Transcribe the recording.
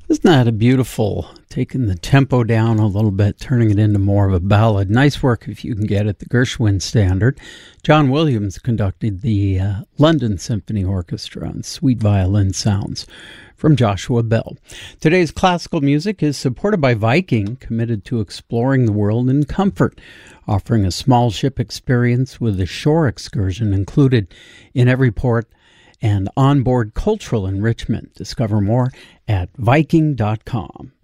Isn't that a beautiful, taking the tempo down a little bit, turning it into more of a ballad. Nice work if you can get it, the Gershwin Standard. John Williams conducted the London Symphony Orchestra on Sweet Violin Sounds from Joshua Bell. Today's classical music is supported by Viking, committed to exploring the world in comfort, offering a small ship experience with a shore excursion included in every port and onboard cultural enrichment. Discover more at Viking.com.